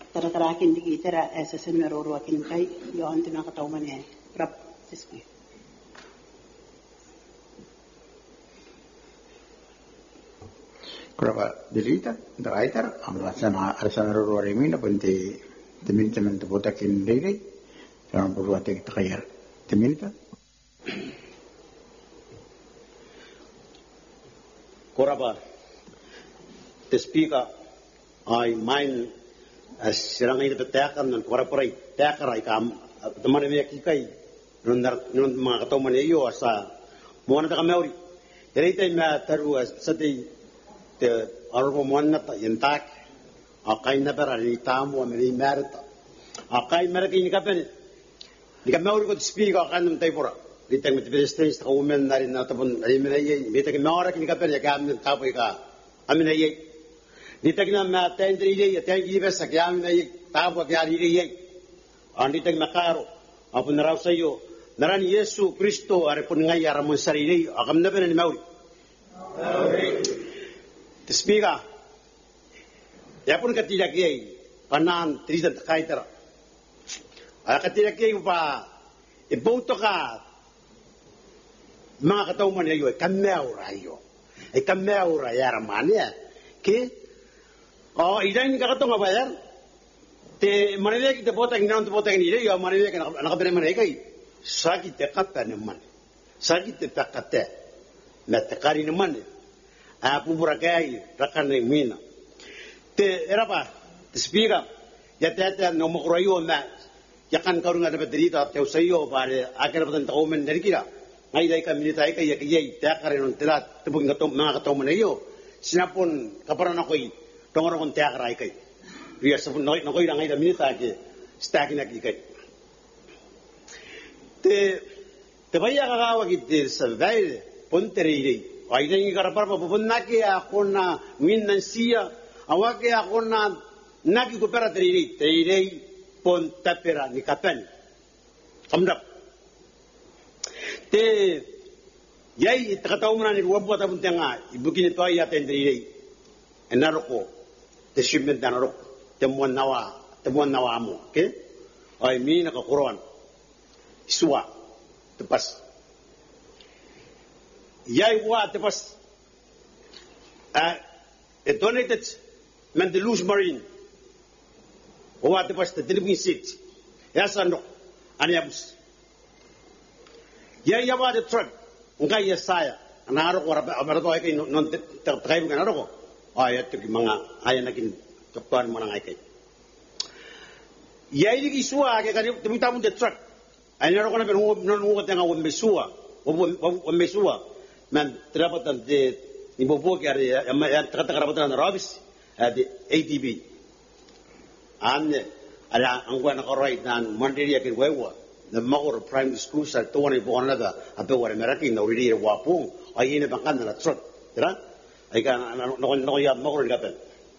Tarakarakin di kita sa seminaroroakin kay yohan tinakatauman niya. Rap, sismi. Kuraba delita, deraitar, amla sana arsanaroroa remina punti temin-temin tebotakin diri, dalam perbuatan kita kaya teminta. Kuraba, the speaker, I mind as silang ito tayakan ng kurapuray tayakaray kam teman niya kikay nun mga katuman niyo sa mo na kamauri dili tay ma taru sa tay te arbo mo na ta yantak akay na para ni tamu ni merta akay merki ni kapen ni kamauri ko speaker kan ng tay pura ditang mit president sa women na rin na tapon ay minay bita ki maora ki kapen ya kam tapoy ka aminay ditag na matendri ye atay ibes sa gyam na tabo gyari ye anditag makaro apun raw sayo naran Yesu Kristo are pun ngai ara mon sarili akam na ben ni mauri speaker ya pun katidak ye panan tridan kaitara katidak ye pa ibuto ka mga katauman yo kameura yo kameura yara mania ke idan kakatong abayar te manila kita potang nan to potang ni ya manila kan nakabere man kai sakit te katta ne man sakit te takatte na takari ne man apu burakai rakan ne mina te erapa te speaker ya te no mo kroyo na ya kan karunga de bedrita te usayo bare akira patan to men derikira ngai dai ka minita kai ya kai te akare non telat te bung gatom mga katom ne yo sinapon kaparan ako tongoro kon tiak rai kai ria sabun noi no koi rangai da minita ke stack na ki kai te baya ga gawa ki te savai pontere ri ai dai ga rapar pa bunna ke akona minnan sia awake akona naki ko pera te ri pon tapera ni kapen kamdap te yai takataumana ni wabu ta buntenga ibukini to ya tendri ri enaroko te shipment danarok temuan nawa mo ke ay mi na kakuruan iswa tepas yai wa tepas a donated Mandelus Marine wa tepas te deliving seat yasando ani abus yai yawa the truck ngai yasaya anaroko abarato ay non try mo kanaroko ayat ki mga ayan nakin kapan mo nang ay kay yai di suwa ke kan tumita mo de truck ay naro ko na pero non mo tanga wo mesua man trapatan de ibobo ke ari ya trata karapatan na rabis de ATB ala angwa na korai nan mandiri ke wewa na magor primary school sa tuwan ibo na abe wala meraki na uri wapong ay ina bangkan na truck tira ay kan no ya magor gapen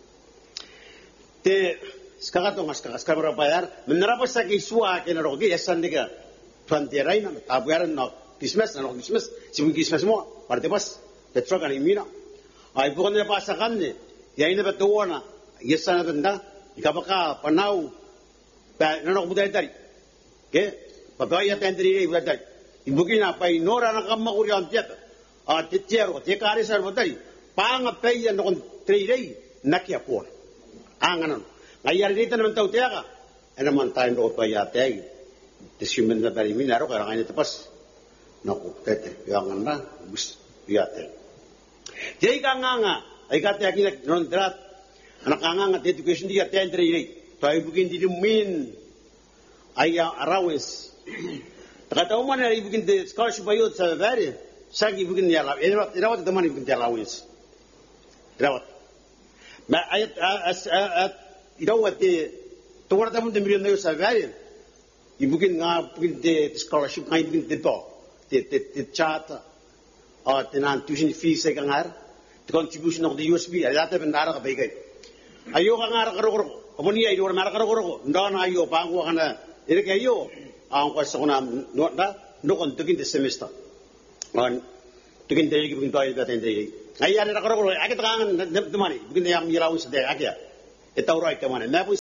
te skakato skabara bayar menerapas sa kiswa ke na rogi yasan diga tuantiray na tabuyaran na Christmas sibung Christmas mo parte pas the truck ani mina ay bukan na pasakan ni yain na batuwa na yasan na tanda ikabaka panaw pa nanok budai tari ke papaya tendri budai ibukin apa inora na kamakuri ang tiat titiaro te kare sar budai panga pay na kon trirei nakia por anganon ngayar dito naman tao tiaka naman tayo do pa yate tesimen na bari minaro kaya kanya tapas naku tete yang na bus yate jay kanganga ay kate akin non drat anak kanganga education dia tendri tayo bukin di min ay arawes takataw man ay bukin de scholarship ayot sa bari sagi bukin ya la irawat teman bukin ya lawes irawat ma ayat irawat tuwar tamun de million na sa bari ibukin nga bukin de scholarship nga bukin de to te chat tenan tuition fees sa kangar the contribution of the USB ayata bendara ka baigay ayo kangar karo amoni ay dor mara karo ndana ayo pangwa kana ire kayo ang kwasa kuna no kon tukin de semester on tukin de bukin to ay baten de ay ari karo akit kangan demani bukin ya miraw sa de akya itawra ay kamane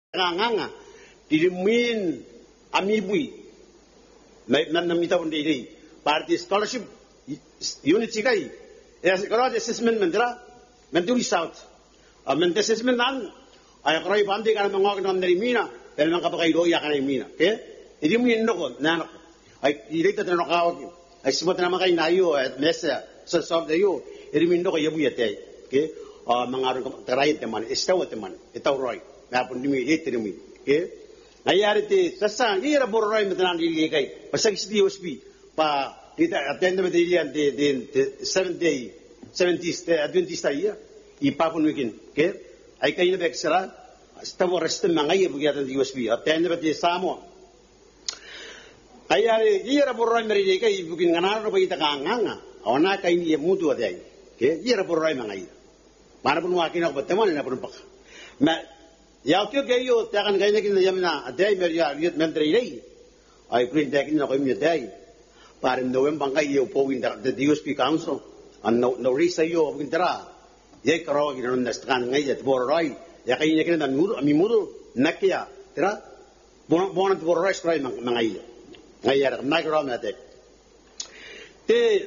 nganga dirimin amibui nan namita pun diri party scholarship unit sikai kalau assessment mentera menturi south mente assessment nan ay korai bandi kan mangok non dari mina dan mang kapakai do ya kan mina ke jadi min no na ay direct na nakaw ay simot na makai nayo at mesa sa sob dayo irimin do kayo buyate ke mangaron terai teman istaw teman itaw roy na pun dimi etirimi ke ayarite sasa ira borroy metan dili kai pasag si USB pa kita attend me dilian de 70s Adventista ia ipapun weekend ke ay kayo na extra stavo restem mangai bugiatan di USB attend me de samo ayare ira borroy meri kai bukin nganaro pa kita kanganga ona kai ni mutu adai ke ira borroy mangai mana pun wakin ako teman na pun pak ya kyo kayo takan kaya nakin na yamina aday merya yut menteri lay ay print takin na kayo aday para November kayo po winter the DSP Council an no risa yo wintera ye karo ginon nastakan ngay at bororay ya kayo nakin na amimuro nakya tira bonat bororay spray mga iyo ngayar nagro mate te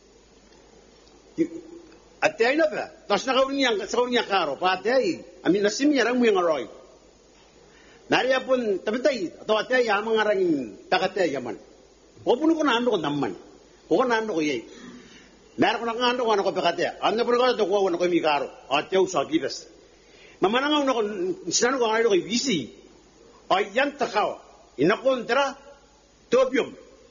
atay na ba tas nakawin niya karo patay amin nasim niya rang mga roy nariya pun tabitay atau atay ya mga rangin takatay yaman o puno ko nando ko naman o nando ko yay meron ko nando ko ano ko pakatay ano puno ko to ko ano ko mi karo atay sa gibes mamanang ako sinano ko ano ko busy ay yan takaw inakontra topium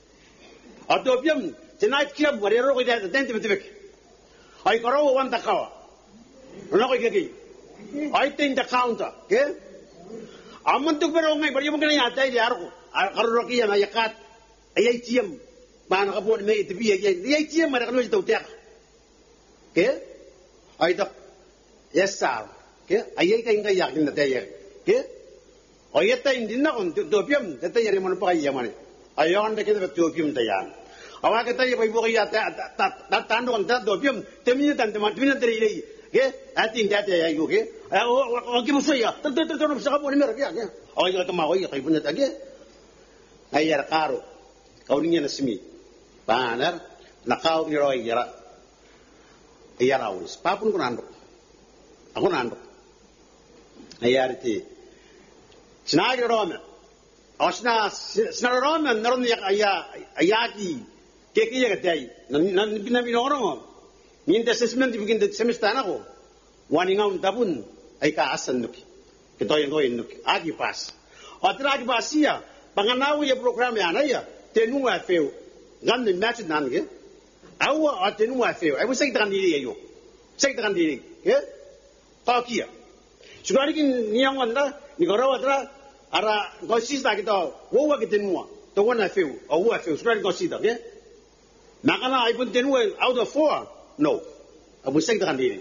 tonight club warero ko dito tentibek ay karo wan takaw ano ko gigi I think the counter, okay? Aman tu pero ngai bari mo kanya tay di arko. Karo kiya na yakat. Ayay tiyam. Mana ka po may tibi ayay tiyam mara kanu ito tiak. Okay? Ay tak. Yes sir. Okay? Ayay kay ngai yakin na tay. Okay? Ayay tay din na kon dopiam tay yari mo pa kay yaman. Ayon de kida dopiam tayan. Awa ka tay bay bo kaya ta tando kan dopiam temini tan teman teri lay. Okay? Ating dati ay okay? O gimusaya. Tanto sa kapo ni meron ya. O yung tumaw ay kay bunat agi. Ay yara karo. Kaunin niya na simi. Panar nakaw ni Roy yara. Ay yara ulis. Papun ko nando. Ako nando. Ay yara ti. Sinagi Roman. O sina Roman naron niya ayaki. Keki ya katay. Nan pinaminoron mo. Minta assessment dibikin semester ako. Waningaw tapun ay kaasan nuki. Kito yung goyin nuki. Agi pas. O tira agi pas siya. Panganaw yung program yan ay tenunga feo. Gandun match nan ke. Awa o tenunga feo. Ay mo sagitakan dili ayo. Sagitakan dili. Ke? Pakiya. Sugari kin niyang wanda ni garawa tira ara gosista kito. Wowa kitenunga. Tunga na feo. O wowa feo. Sugari gosista ke. Nakana ay pun tenunga out of 4. No, abu seng tekan diri.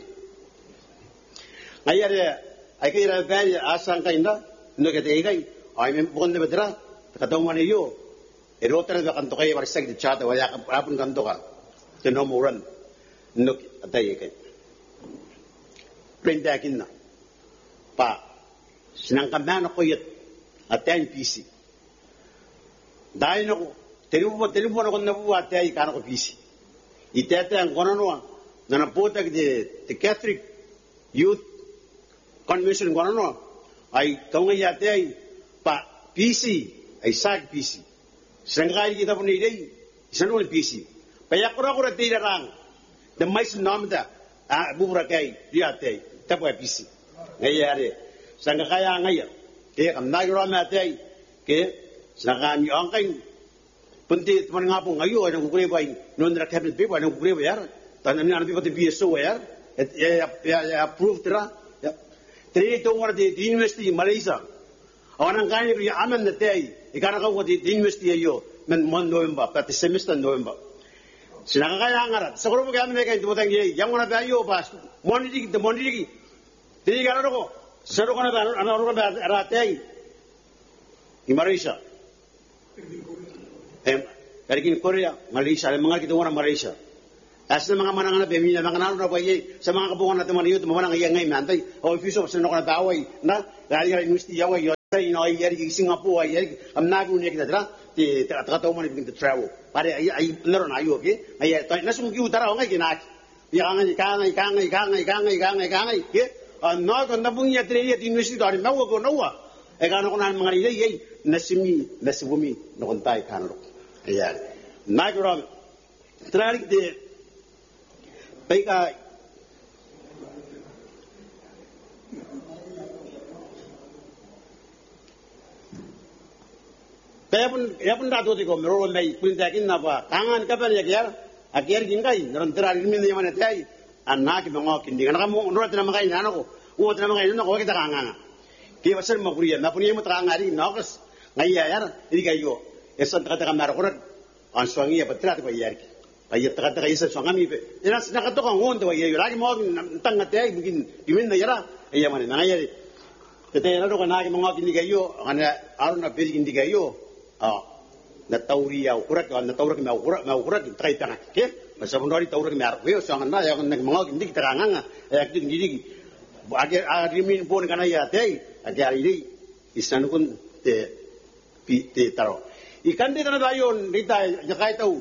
Ayah dia, ayah kira bayar asal kau indah, nak kata ikai, ayah bukan dia berterah, kata mana yo, erotan dia kan tokai barisek di chat, wajah apun kan toka, tenomuran, nak kata ikai. Perintah kinna, pa, senangkan mana kau yat, aten PC. Dahil aku, telefon aku nak buat aten ikan aku PC. Itete ang konono na naputak the Catholic Youth Convention konono ay kaunga yate ay pa PC ay sag PC. Sangkali kita pun idei isanul PC. Payakura kura tidarang the mais namda bubura kai yate tapwa PC. Ngayare sangkaya ngaya ke amnay rama tay ke sangkami angkain punti teman ngapung ayo ada gugure bai non ra cabinet paper ada gugure bayar tanam ni anapi pati BSO bayar ya approve tra ya tri to war di university Malaysia awan kan ni aman na tay ikana ka di university ayo men mon November pati semester November sinakakaya ngarat sa grupo kaya may kay tumutang yang wana bayo pas monidi tri gara ko sero kana ano ka ratay di Malaysia dari kini Korea, Malaysia, ada mengal kita orang Malaysia. As na mga mananganap, may mga nanalo na po sa mga kabungan natin mga niyot, mga nangyayang ngayon, mantay, o ifiso, sa nako na taway, na, gari ka university yaway, ay yari Singapore, ay am nagun niya kita, ti takataw man ibig travel. Pare ay naron ayo, okay? Ay nasung utara o ngay ginak. Kangay, okay? No, kung nabung niya tiri at university dari mawa ko nawa. Ay kano ko na mga nilay, ay nasibumi, nakuntay kanro. Ayan. Nagro, tralik de, Baika kaya pun dato tiko meron may kuntakin na ba kangan ka pa niya akyar gingay naron tira ilmin niya man atay anak mga kindi kana mo nurat na mga ina ko uot na mga ina ko kita kanganga kaya basal maguriya na puniya mo tranga ri nakas ngayar hindi kayo esan kata kamar ko an swangi ya patra ko yar ay takata kayo sa sangami pe inas nakato ka ngon to ay lagi mo tanga tay mungkin gimin na yara ay man na ngayari kete na ro kana mga kindi kayo kana aron na pili kindi kayo na tauriya ukurat na taurak na ukurat tay tanga ke basta mo ri taurak na arwe so ngana ya nag mga kindi teranga ay kindi agrimin pon kana ya tay agari ri isanu kun te taro ikan de kana dayon rita jakai tau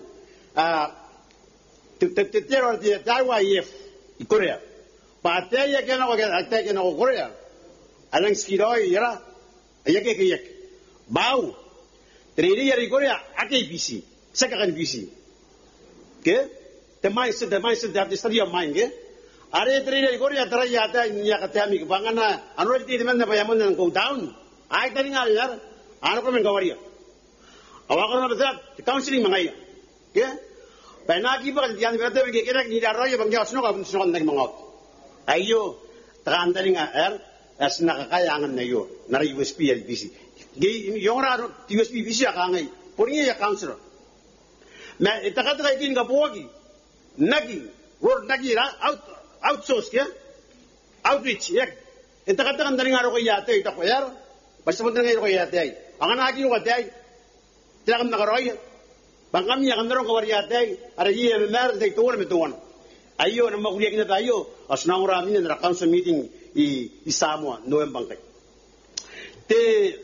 Tetero di Taiwan yef di Korea. Pate ya kena ko ate kena ko Korea. Alang skiroi yara. Ayake kayak. Bau. Triri ya di Korea ake bisi. Saka kan bisi. Ke? The mindset that the study of mind ke. Are triri di Korea tara ya ata ya kata mi bangana anu di teman na payaman nang go down. Ay tadi ngal yar. Anu ko men gawariya. Awakon na betat counseling mangaya. Ke? Penagi ba diyan berada bagi kira ni darah ya bangga asno ka asno nang mangot. Ayo tangandali nga asna kakayangan na yo na USB LBC. Gi yung ra USB BC ka ngai. Puriya ya counselor. Na itakat ka itin ka buwagi. Nagi word nagi ra outsource ya. Outreach ya. Itakat ka ndali nga ro kaya tay ta ko yar. Basta mo ndali ro kaya tay. Ang nagi ro kaya tay. Tilakam na karoy. Bangkam ya kandaron kawariyatay ara yiya mer tay tuwan me tuwan ayo na makuliya kina tayo asna ura min na council meeting i Samoa noem bangkay te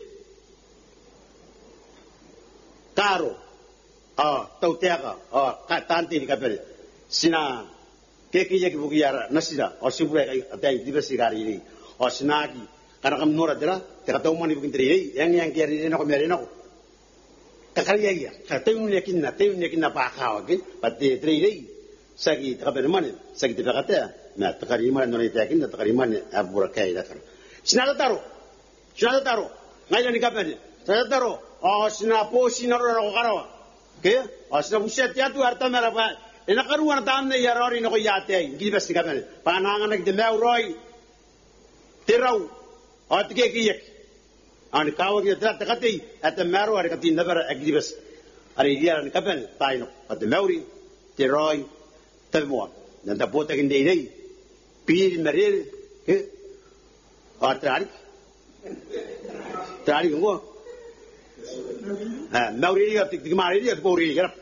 karo tau teaka ka tanti ni kapel sina keki ya kibugiyara nasira o sibure kay atay dibesigari ni o sinagi kana kam nora dira te katau mani bugin tri yang kiri na ko merena ko kakariya ya katayun yakin na pakhaw okay pati triri sagi takaberman sagi tibakata na takariman no yakin na takariman aburakay da karo sinataro ngayon ni kapel sinataro sinapo sinaro na ko karawa okay sinabuset yatu arta mera pa inakaruan tan na yarori no ko yate gibas ni kapel panangan nagdemau roy tiraw at kekiyak Ani kawag ya trat takati at the maro ari kati never agribas ari dia ni kapel taino at the mauri te roy telmo dan da bota kinde dei pir merel ke trari ngo mauri ya tik mari dia bori ya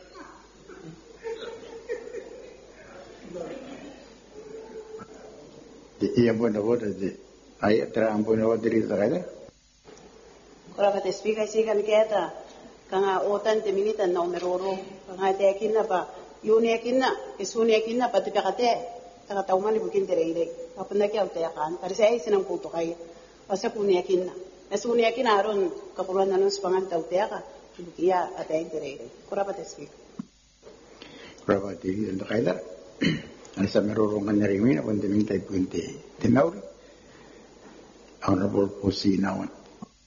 iya buena boda de ay tra ambuena boda diri tagada Ora pate speaker sigan keta kanga otan te minita na meroro kanga te kinna pa yuni kinna isuni kinna pati pakate kanga taumani bukin tere apna kya uta kan parisa ai sinang puto kai asa kuni kinna esuni kinna aron kapulan nanon spangan tautea ka bukia ate tere ora pate speaker ora pate ndo kaida asa meroro nganyarimi na ponte minta ipunte tenauri honorable posinawan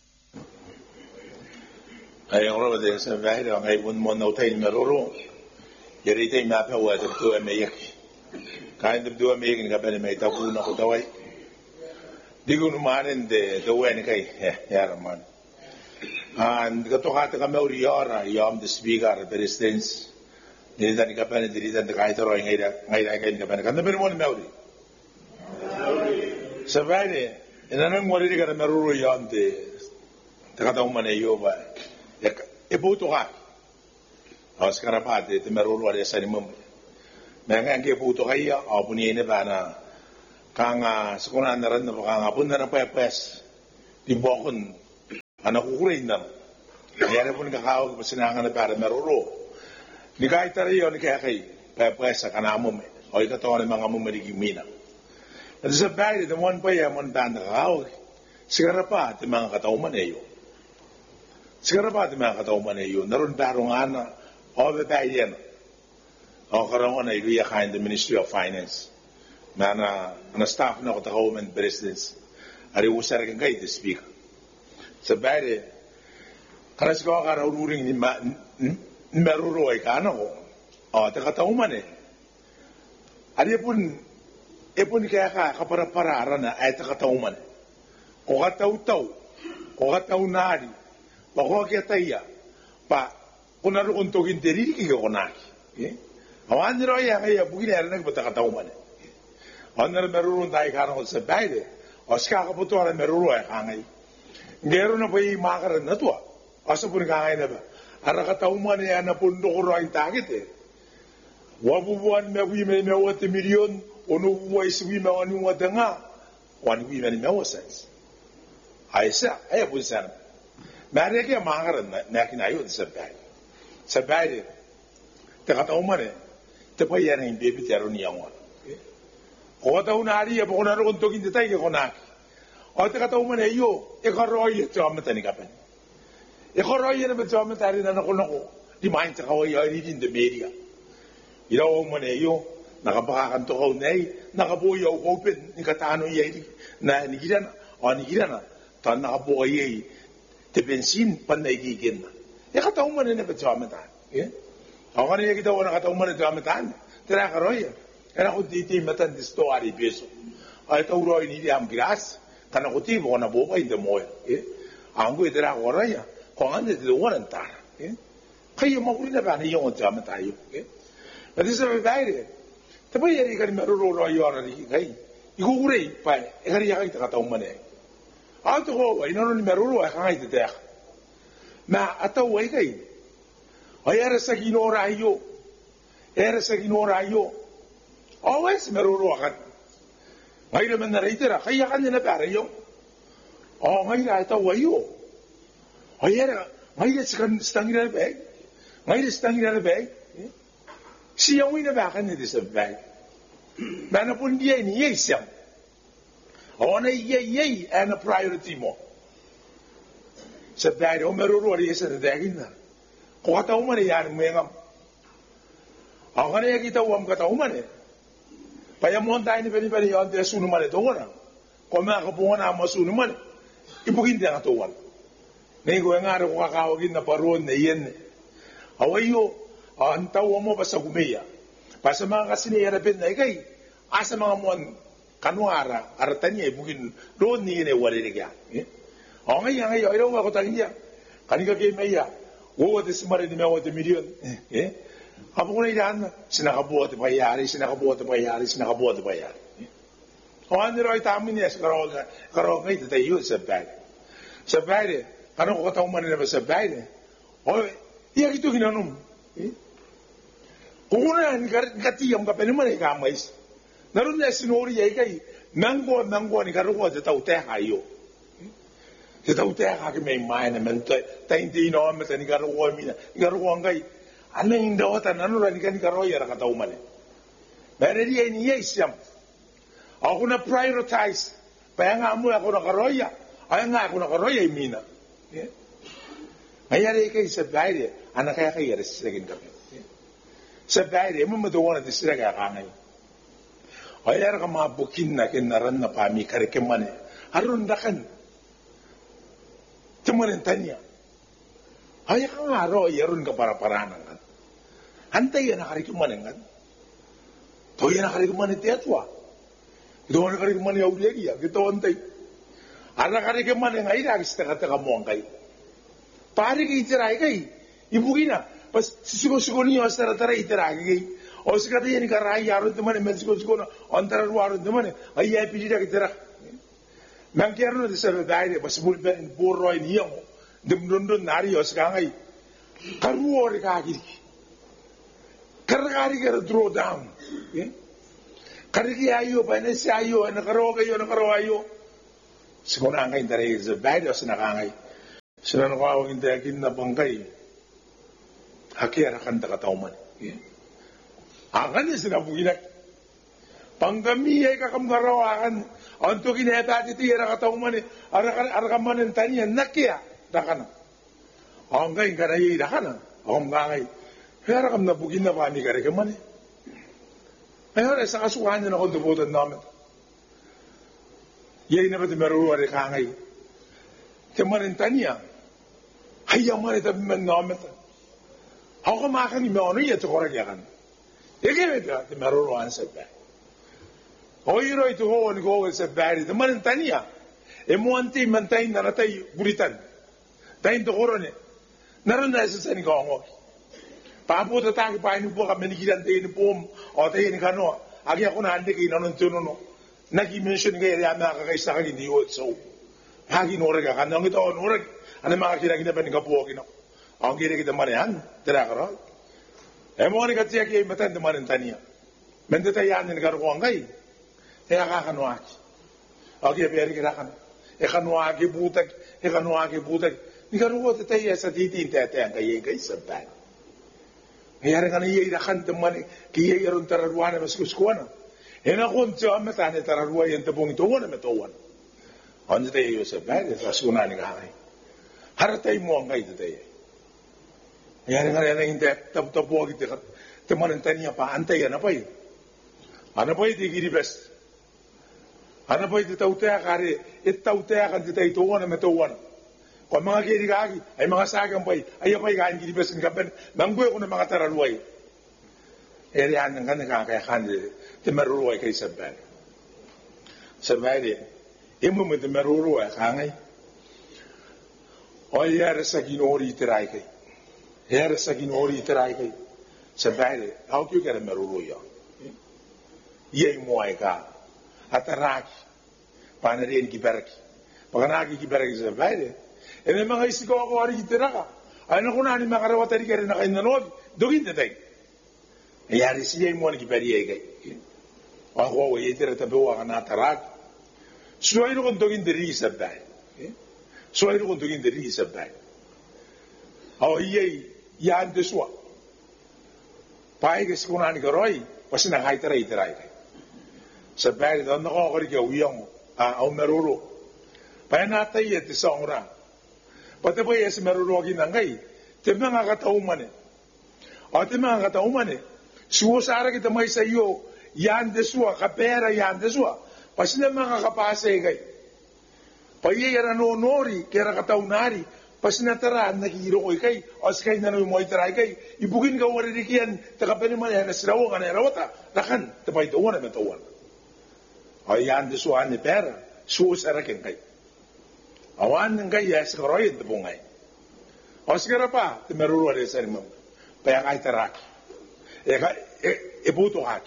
ay ang roba de sa bahay ang ay mo na utay meroro yari tay mapa wa de to ameyak kain de do ameyak ni kapel may tapu na ko tawai digo no manen de do wen kay ya man and gato hata ka mauri yara yam de speaker de residence ni da ni kapel de de kay toro ngai kay kapel kan de mo mauri sa bahay ina nang mo ri ka meroro yam de ta ka umane yo ba e puto ka os karapate te merolo ari sani mum Mengan ke puto kaya apun ini bana kanga sekolah naran na kanga pun na pepes di bokon anak ukurin na ayana pun kakao pasinangan na para meruro ni kahit tariyo ni kaya pepes sa kanamo me o ikato ni mga mumarigimina at sa bagay the one pa yaman banda kakao sigara pa at mga katauman eyo naroon parang ana o bebay yan o karoon na iya kain the Ministry of Finance na staff na ko ta government presidents ari usar kan kay the speaker sa bagay karas ko kararuring ni meruro ay kano o ta katauman ari epun kaya kapara-parara na ay ta katauman ko kataw nari bako kaya taya pa kunaro untogin deriri ki konaki awan niro ya kaya bugin era nagbata katauman onar merurun dai karo sa baide oska ka puto ara meruro ay kangai ngero na pai makaran na to asa pun kangai na ba ara katauman ya na pundo ko ro ay tagit wabubuan me wate milyon ono buwai suwi me wani watanga wani wi me wasens aisa ay pun sana mare ke makaran na kinayo sa baide te katauman te pai ya ni bebi tero ni yawa ko ta unari ya pokona ro konto kin detai ke konaki o te katauman yo e koroi te amata ni kapen e koroi ne be amata ri na ko di main ta ko ya ri din de media ira o mane yo nakapakakan to ko nei nakabuyo ko pen ni katano ye na ni girana ta nakabuyo ye te bensin panay gigin e katauman ne be amata ako na kita wala katauman te amata tera karoy era ko diti matan disto ari beso ay tauro ni am gras kana ko ti bona boba inde moya angu tera koraya ko ande de wonan ta kayo makulina ba ni yung te amata yo Pati sa babae, tapos yari ka rin maruro yo na ni kay igugurey pa kari yakay takatauman ato ko ay nanon ni maruro ay kangay tetek na ataw ay kay ay era sa ginorayo always maruro akat ngay naman na reitera kaya kanya na para yo ngay na ataw ayo ay era ngay sa stangina na bag siya na bakit nito sa bag mana pun dia ni yey siang ona yey ana priority mo sa bag o maruro ri sa dagin na ko kataw man yan mengam ako na kita uam kataw man payamon tayo ni peni yon te sunu man to na ko ma ka po na mo sunu man ibugin dia katuwan nei ko ngaro ko kakawagin na paron na yen awayo antaw mo pa sa gumeya pa sa mga kasini yarapin na ikay asa mga muan kanuara aratanya bugin doon ni ine wali niya o ngayon ayaw ako tangin niya kanika kay maya wo de simare ni mewa de milyon apo ko na yan sinakabuhat bayari o ano ro itamin niya karo ngay tatayo sa bag kanong ko katawang man na sa bag o iya kito ginanong kung una katiyam ka pwede man ikamais naroon na sinuri ay kay nanggo ni karuwa sa tauteha iyo sa tauteha ka may mayan naman tayo hindi naman ni karuwa ngay ano yung dawatan ano rin ni karuwa yara kataw man meron niya niya isyam ako na prioritize kaya nga mo ako na karuwa ay nga ako na karuwa ay mina mayari kay sa bahay anak kaya kaya resilagin kami sa bahay mo madawan at sila kaya kangay ayar ka mabukin na kinaran na pami karikiman harun dakan tumanin tanya ay ka nga ro ayarun ka para-paranan kan hantay yan na karikiman kan to yan na karikiman iti atwa ito na karikiman yung auliya ito hantay ana karikiman yung ay nagis taka mo ang kayo pari kay itiray kay ibugin na pas sisigo niyo sa tara itiray kay o sikata yan ikaray yaro naman sigo na antara ruaro naman ay pili na kitira mangkero na sa babae pas mulben burroy niyo dumdundun nari o sikangay karuo ri kagiri karagari ka draw down Kariki ayo, panes ayo, nakaro ayo. Siguro ang kain tayo sa bayo sa nakangay. Sila nakawag hindi akin na bangkay. Hakira kanta katauman. Akan niya sinabuginak. Panggami ay kakamgarawakan. Anto kineta titi era katauman eh. Arakaman ng taniyan nakiya. Dakana. Ang kain kanayi dakana. Ang ngangay. Kaya kam nabugin na pa ni karikaman eh. Ngayon, sa kasuhan niya na ako dubutan namin. Yay na ba ito meron wari kangay? Timanin tanya. Hayaman ito man namin. Ako kamakan ni Meono iya ito koragyakan. Ika ito ito meron wari sa bay. O iro ito ho, niko sa bay. Timanin tanya. Emuanti mantay na natay buritan. Tayin to koron eh. Naroon na sa sani ko ang Papo tatang paano po kami nikilan tayo ni Pum o tayo ni Kano. Agi ako na hindi kayo nanuntuno no. Nag-mention kayo rin na kakaisa kang hindi yun. So, hagi norag ka. Nang ito norag. Ano mga kinaginapan ni Kapuo kino. Ang kira kita manihan. Tira ka rin. Mo ni katiya kayo matan manin taniya. Mendetayan ni karukuang kayo. Kaya kakanuaki. Okay, peri kira ka. Kanuaki butag. Kanuaki butag. Ni karukuang tayo sa titin tayo kayo sabay. Ngayon nga niya irakan teman kiya yaron tararuana maskuskuana. Hena kon tiya matane tararua yan tabong ito wana metawan. Ano tayo sa bagay raskuna ni kay. Haratay mo ang kay tayo. Ngayon nga na hindi tapo kita teman taniya pa antay na pa yi. Ano pa iti giribes. Ano pa iti tautea kare tautea kan tayo ito wana metawan. Kung mga kirikaki, ay mga sagang pa'y, ay apa'y kain kinipas ng kapan, manggoy ko ng mga taraluay. Erihan ng kanang kakayakan, timaruruay kay sabay. Sabay, imo mo timaruruay, kangay. O yara sa ginori itiray kay. Yara sa ginori itiray kay. Sabay, how do you get a maruruay? Iyay mo ay ka. Ataraki. Panarin kibaraki. Pagkanaki kibaraki sabay, e may mga isiko ako ari kitira ka. Ano ko na ni makarawatari ka rin na kayo nanood. Dugin na tayo. Ayari siya mo na kipariyay kay. Ako ay itira tabawa ka na tarak. Suway no kung dugin diri sabay. Suway no kung dugin diri sabay. Ako iyay yan deswa. Pahay kasi ko na ni karoy. Kasi nakaitara kay. Sabay doon ako ako rin kawiyang mo. Ang maruro. Paya natay ito sa ora. Pati po yes, marurogin ng kay. Ito mga katauman eh. O ito mga katauman eh. Suwasara kita may sa iyo, yan deswa, kapera yan deswa. Pasi na mga kapasay kay. Payayara no nori, kaya kataunari. Pasi na tara, nakihiro ko kay. O skay na namin mo itaray kay. Ibugin ka waririkian, takapin naman yan, nasirawa ka na yarawata. Lakan, tapay tauwan na matauwan. O yan deswa ni pera. Suwasara kin kay. Awan ng kaya sa karoy ito po ngay. O sigara pa, timaruruwa rin sa rin mo. Paya kay taraki. Ibuto kaki.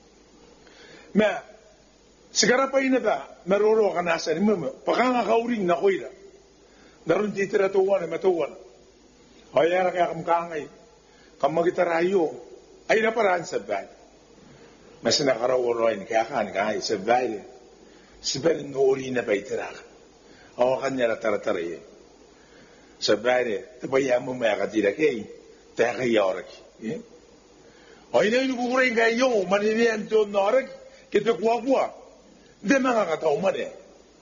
Sigara pa yun na ba, maruruwa ka na sa rin mo. Pakangakauring na ko'y na. Naroon titira tuwan na matuwan. O yara kaya kamkangay. Kamagitarayo. Ay naparaan sa bad. Mas nakarawarayin kaya kaya sa bad. Sabi nuuli na ba itiraka. Ako kanya na taratari. Sabi, tabayan mo maya katira kay, tayo kay yarak. O ina yung nukukuray kayo, maninihan doon na orak, kita kuwa-kuwa. Hindi mga katauman eh.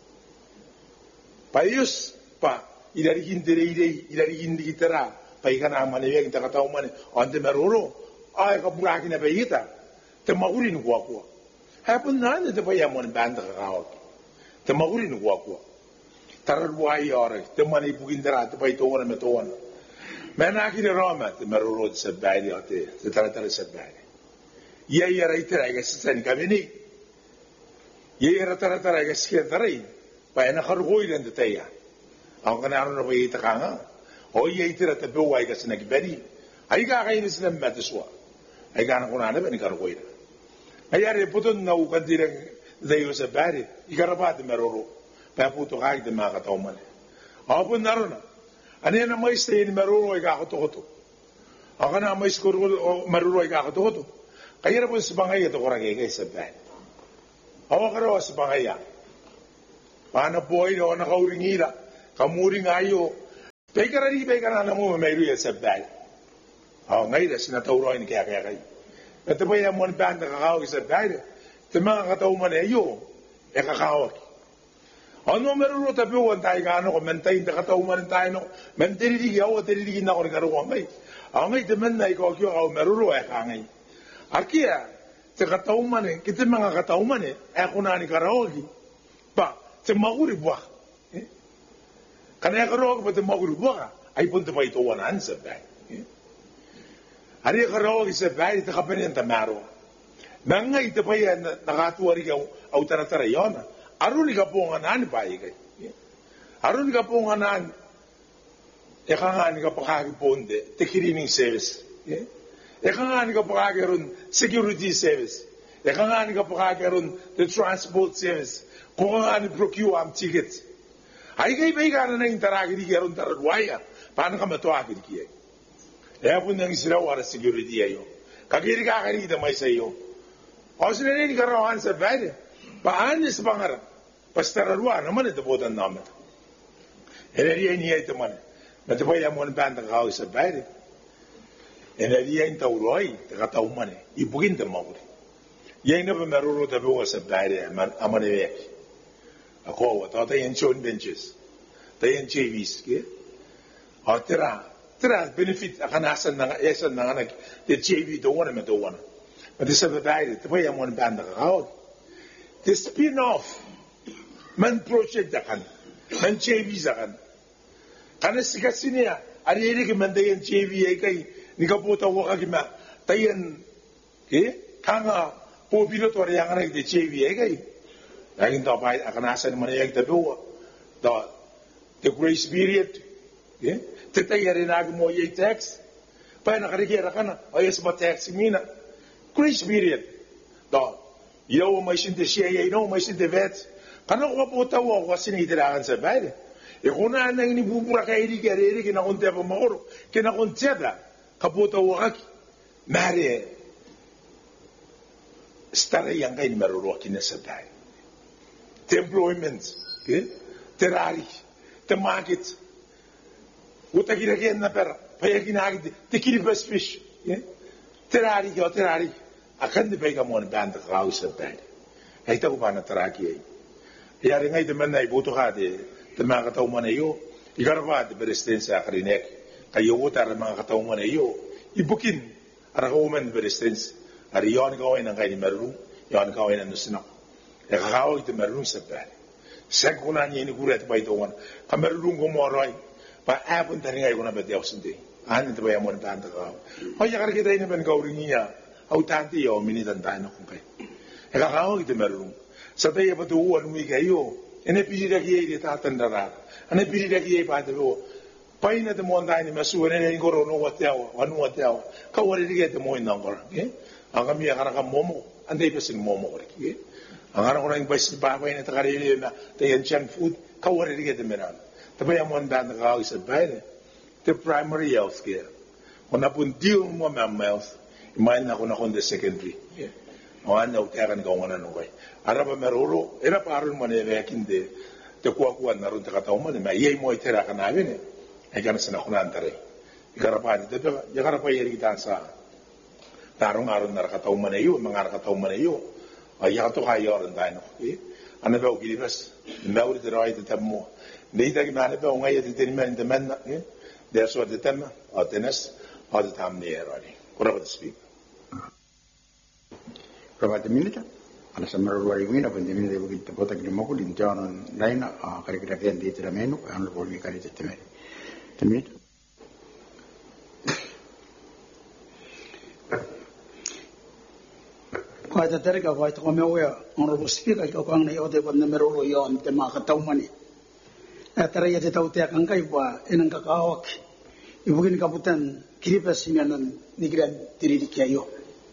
Payos pa, ilarikin di kitara, pahikan ang maninihan kita katauman eh. O hindi maruro, ay kapurakin na pahita, tamakuri nukuwa-kuwa. Hapon na, tabayan mo ng banda kakawag. Tamakuri nukuwa-kuwa. Tararbuhay oras, teman ibugin dara, tapay tuwan na matuwan. May nakin ni Roma, marurod sa bahay ate, sa taratara sa bahay. Iyayara itira, kasi saan kami ni. Iyayara taratara, kasi kaya taray, paya nakarukoy lang dataya. Ako kanaro na payita ka nga. O iyayitira tabuhay kasi nagibari. Ay kakain silang mataswa. Ay kanang kunana ba ni karukoy na. Ayari, puton na ukan dirang dayo sa bahay, ikarabati maruro. Paya puto kahit ang mga katauman. Ako po naroon na. Ano yan ang mais na yun, maruruay ka ako to. Ako na mais ko maruruay ka ako to. Kaya po sebangay ito kurang kaya sabay. Awa karo sebangay ya. Paano po ito nakauringila, kamuring ayo. Pekara na mo mayroon ya sabay. Ngayon sinatawro ni kaya kayo. Ito ba yung mga band na kakawag sa sabay? Ito mga katauman ayo, kakawag. Ano meron ro tabi wan tayo gaano ko mentay na katauman tayo no mentay di yaw di na ko ni karuwa may. Ngay temen na ikaw kyo ka meron ro kangay. Arkia te katauman kita mga katauman ako na ni karawagi. Pa te maguri buwa. Kanaya karawag pa te maguri buwa ay punta pa ito wanan sa bay. Ari karawagi sa bay te kapanin ta maro. Nangay te pa yan nakatuwari ka au tara yon. Arun ka po nga naan pa ikay. Arun ka po nga naan. Eka nga ni ka pakagi ponde, te cleaning service. Eka nga ni ka pakagi ron security service. Eka nga ni ka pakagi ron the transport service. Kung nga ni procure am tickets. Ay kay bay ka na interagi di karon taradwaya. Paano ka matuagi di kiyay? Kaya po nang isiraw ara security ayo. Kagiri ka kanita may sa iyo. O sila ni karawan sa bed. Paano sa pangarap? Pastararwa naman ito po ang naman. Eneriya niya ito man. Matapay ang mga band ng kaawis sa bayan. Eneriya yung tauroy, takataw man Ibugin ito mo. Yan na ba marunong tabi ko sa bayan, aman iwek. Ako, tayo yung chon benches. Tayo yung JVs. O, tira, benefit, akanasan na esan na nga the JV doon na matuwan. Mati sa bayan, tapay ang mga band ng kaawis. The spin-off. Man project akan, man JV akan. Karena sikat sini ya, ada ini kementerian JV kay ni kaputa waka kima, tayan, kanga po pilot or yang anak di JV kay. Laging tapay akan asan man yang tabu, the grace period, tetayarin ag mo yung tax, pa nakarikira ka na, ayos ba tax mina, grace period, yaw may sinte siya, yaw may sinte vet. Karena ko po tawo ako kasi nitirakan sa bayan. Kung na nang inibubura ka iri-gari, kinakunti pa makuro, kinakunti da, kaputaw ako. Mari, starayan kayo ni maruruakin na sa bayan. The employment, terari, the market, utakirakin na pera, payaginagid, the kiribas fish, terari ka o terari, akan di ba ka mo na banda ka sa bayan. Ay ito ko pa na taraki ay. Yari ngay teman na ibuto ka de mga katauman na iyo, ikarapa de beresten sa karinek, kayo utar mga katauman na iyo, ibukin, arakauman beresten, ari yon kawin ang kayo ni marunong, yon kawin ang nusinak. Kakawag ito marunong sa bari. Sag ko na niya inigulat pa ito wan, kamarunong kumoroy, pa-apon tani ngayon ko na bati ako sindi. Ano ito ba yung mga tanta ka? O yakar kita yun naman kawring niya, au tanti yo, minitan tayo na kung kayo. Kakawag ito marunong. Sa tayo patuwan mo kayo, pinili kaya iti tatandara. Pinili kaya patayo. Pay na tamo tayo ni masuwa na yung koro no wataw, ano wataw. Kawari kaya tamo yung nangkor. Ang kami akarang momo, anday pa sin momo ko. Ang arang ko na yung basis papay na takarili na tayan siyang food, kawari kaya tamiran. Tapos yung mga daan na kawag sa bayan, the primary health care. Kung napundiyo mo mga health, imayin na ko na kung the secondary. Mga nautiakan ka nga na nungay. Ara ba meruro, era parang manerekin de kuwa-kuwa na rin takataw man, iyay mo itira ka namin ay ka na sinakunan taray. Ikarapan, ikarapay kita sa tarong-aron na rakataw man iyo, mga rakataw man iyo, ay yakato kayo rin tayo. Ano ba, ugilibas, nawari tira ay tatab mo. Hindi tayo gimana ba, ngayon titiniman naman na, there's what the tema, o tenas, o the tam ni erani. Kura ba to speak? Probate minita. Ala sa marurwari wina pandi minita bukit tapota kini moko din jalan lain kira-kira kian di tira menu an lo boleh kali tetemeri. Temit. Kau itu terika kau itu kau mewah orang speaker kau kau ni ode pun merulu yon tema ketau mani. Tera ya tahu tiak angkai buat enang kakawak. Ibu kini kabutan kiripas simianan nigran diri dikiayo.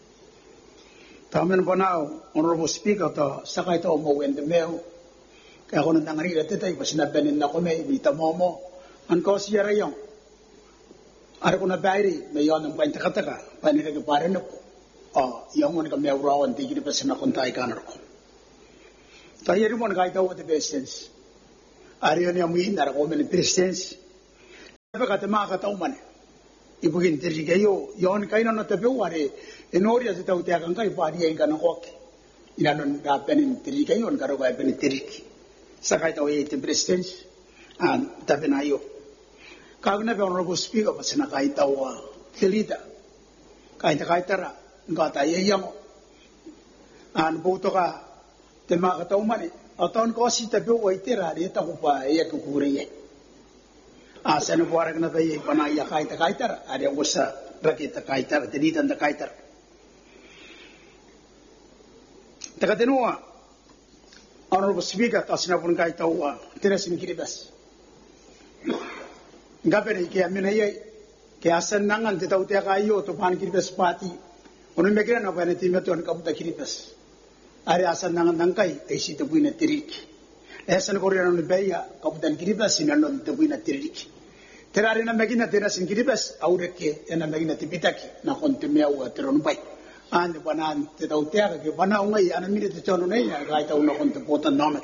Taman panau orang speaker to sakai to mau wende meu. Kaya ako nang ngari dati tayo pasinabanin na ko may bita momo. An ko siya rayong. Ara ko na bayri may yon ang painta kataka. Panikagaparan na po. Yang kami awrawan tinggi pesan aku tak ikan roko. Tapi hari mana kaya tahu ada presence. Hari ini kami indar kau meni presence. Tapi kata mak kata umane. Ibu kini terjadi yang kaya nana tapi wari enori aja tahu tiakan kaya padi yang kana hoki. Ina non kapen terjadi yang karo kaya pen terjadi. Sakai tahu itu presence. Tapi na yo. Kau na honorable speaker pesan kaya tahu kelita. Kaya tera. Ngata yang buto ka tema kata umane aton ko si tabi o itera re ta ko pa ya ko kuriye sana buara kana ta ye pana ya kaita ada wasa rakita kaita teditan ta kaita takatenua honorable speaker tasna pun kaita wa terasin kiribas ngapere ke amina ye ke asan nangan te tau te kayo to pan kiribas pati Ono megera na bana timia tuan kabuta kiribas. Are asan nangan nangkai esi te buina tirik. Esan korea no beya kabutan kiribas sinanon te buina tirik. Terare na megina terasin kiribas aureke ena megina tipitaki na konte mewa teron bai. Ande bana te tau te ke bana ungai ana mire te tono nei ga tau no konte potan namet.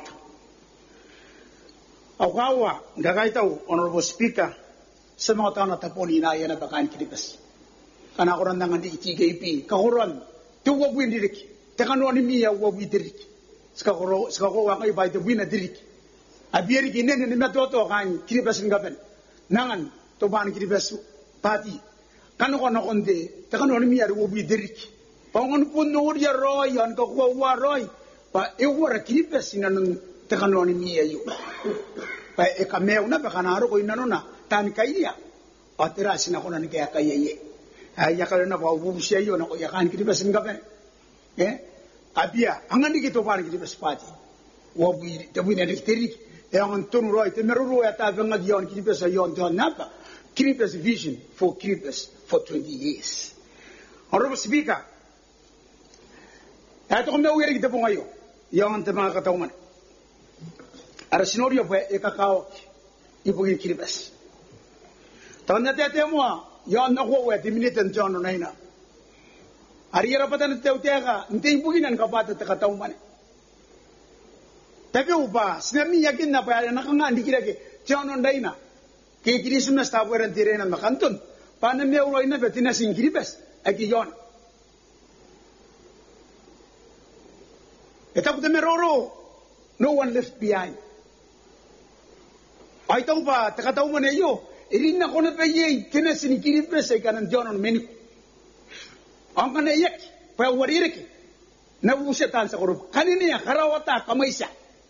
Awawa ga tau honorable speaker semua tana taponi na yana bakan kiribas. Kana orang dengan di ITKP, kahuran, tu wabuin dirik, tekan orang ini ya wabuin dirik, sekarang orang ibai tu buina dirik, abiari kini ni metu tu kan kiribas ngapen, nangan tu ban kiribas pati, kan orang konde, tekan orang ini ya wabuin dirik, pangon pun nur ya roy, an kau roy, pa ewara kiribas inan tekan orang ini ya yu, pa ekameu na pa kanaro ko inanona tan kaya, atera sinakona ni kaya ye. Ya kalau nak bawa busia yo nak ya kan kita bersih ngapain? Abia, angan di kita bawa kita bersepati. Wabi, tapi ni ada terik. Yang antun roy, temeru ya tak bengat yon kita bersih yon tuan napa? Kita bersih vision for Kiribati for 20 years. Honorable Speaker, ya tu kami awal kita pungayo. Yang antun mana kata uman. Ada sinorio apa? Ekakau ibu Kiribati. Tahun nanti semua. Yon ako di minitan jono na ina. Ari rapatan teu tega, inte ibuginan kapata takataw man. Tapi upa, sinami yakin na pa nakanga dikira ke jono na ina. Ke Christmas tapueran tirena makantun. Pana me ulo ina betina sing Kiribati aki yon. Etap de meroro, no one left behind. Ay tau pa takataw man yo. Irin na kona pa ye kena sini Kiribati kanan jonon meni. Ang kana yak pa warireke. Na usetan sa korup. Kanini ya karawata kamaisa.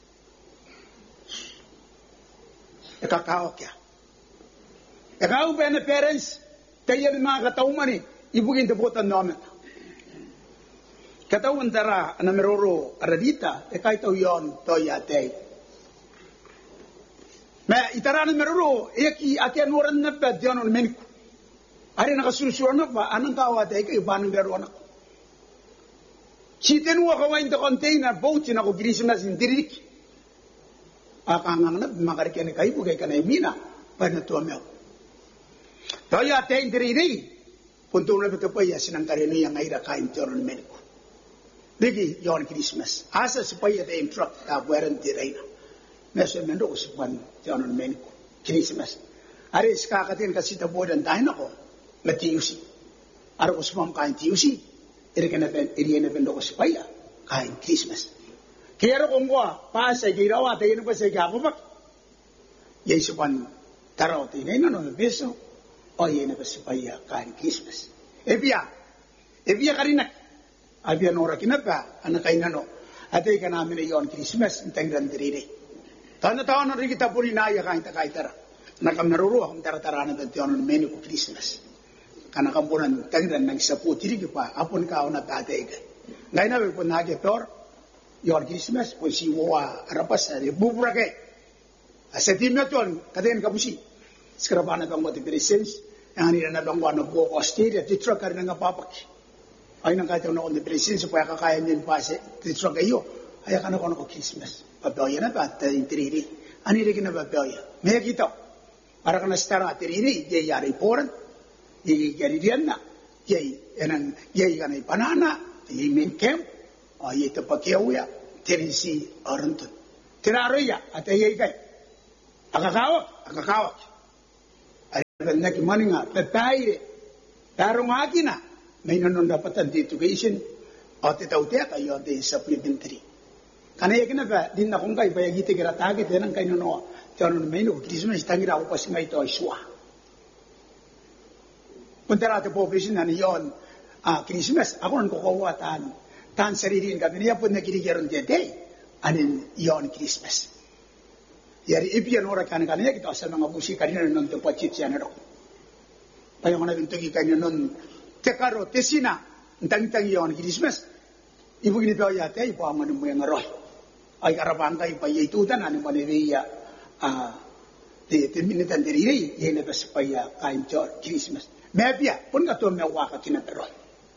Ekakao kya. Ekakao pa na parents kaya ni mga katauman ibugin te botan namin. Katauman tara na meroro aradita ekay tau yon to yatay. Ma itarana meruro eki akan orang nabat jangan menku. Hari nak suruh napa anang kawat eki iban beruana. Citen wa kawain to container boat na ko Christmas indirik. Akangang na makarikene kay bugay kanay mina para to amel. Toya te indiri punto na beto pa ya sinang karene yang aira kain jangan menku. Digi yon Christmas. Asa supaya te instruct ta bueran tiraina. Nasa mendo ko sepan janon menku Christmas. Ari skakatin kasi tabodan tayo nako matiusi. Ari ko sepam kain tiusi. Iri na mendo ko sepaya kain Christmas. Kaya ko ngwa pasa girawa tayo na pa sa gapapak. Yay sepan taraw tayo na no beso. O yay na pa sepaya kain Christmas. Ebia karinak. Abia nora kinapa anak kain nano. Atay ka namin na yon Christmas intang randiriri. Tahan-tahan na rin kita po rinaya kain tara. Nakamaruro akong tara-tara na tantiyon ng menu ko Christmas. Kanakampunan tagdan ng isa po tirig pa apon ka na tatay ka. Ngayon na po nagipor yon Christmas po si Wawa arapas na bubura kay. Sa team na ton kadayan ka po si. Skrabana bang motivations ang nila na bang wano po ko state at titra ka rin nga papak. Ay nang kahit na akong presence po kakaya niyo pa si titra kayo. Ay ka na ko Christmas. Babaya na ba tayo tiriri? Ano rin na babaya? May kita. Para ka na stara tiriri, yay yari poran, yay yari diyan na, yay enang yei kana banana yei men kem yei te pakiauya terisi arantun tiraroya ate yei kai akakawa ari nak maninga pepaire tarungakina may non dapatan dito education ate tautea kayo de supplementary kana yakina ba din na kung kay bayagite kira tagi tenang kay no tanon may no Christmas tangira ko kasi ngay to iswa puntara te population na yon Christmas ako nan kukuha tan saririn kami niya po nagkirigiron day anin yon Christmas yari ipian ora kana kita asal mga musik kanina non to pachit yan ro payo na bintugi kanina non tekaro tesina ntang yon Christmas ibu gini pa yate ipo amanu mo yang roh ay karabangka ipa itu tan anu manewiya te minitan diri yene bas paya kain jor Christmas mebia pun ka to mewa ka kinapero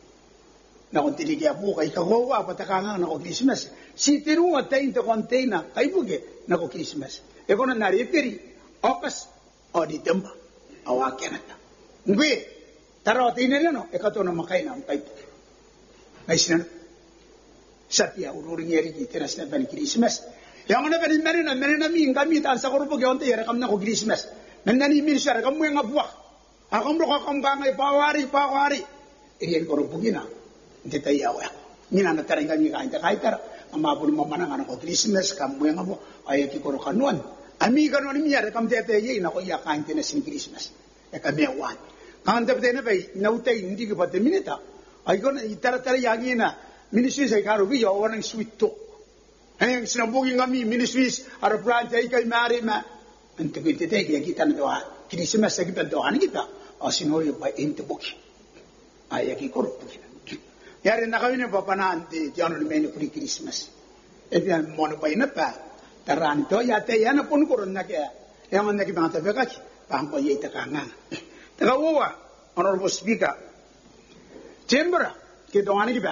na kon tili dia buka ikawa patakanga na ko Christmas si tiru atay to container kay buge na ko Christmas e kono na reperi opas odi temba awakena ngwe taro tinere no e ka to na makaina kay ay sinan sapia ururing yeri ki teras na ban Christmas yang ana ban merena mi ngami tan sa korbo ge onte yere kam na ko Christmas menani mi sar kam mo nga buak akam ro kam ngai pawari irian korbo gina ndeta yawa ngina na taringa mi ka inta kaitar amapun mamana ngana ko Christmas kam mo nga bo ayaki koro kanuan ami kanuan mi yere kam tete ye na ko ya ka intena sin Christmas e kam yawan kan tete na bay nautay hindi ko pate minita ay ko na itara yagi na ministries ay karo biyo wanang sweet talk ay sinabugin kami ministries ara planta ay kay mari ma ante kita kaya kita na doa Christmas sa kita doa kita asinoy pa inte boki ay aki korpo yari na kami na papanaan di jano na meni kuri Christmas e pian mono pa ina pa taran to yate yana pun koron na kaya yang na ki mga tabekak pang pa yita kanga tagawa honorable speaker chamber ke doani ki ba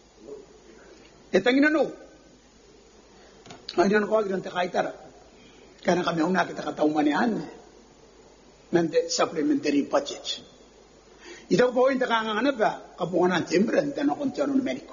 etangina no ayun ko agran ta kaitara kana kami una kita katawmanian mente supplementary budget ito po yung takangangana ba kapungan ng timbran dan akong tiyan ng mediko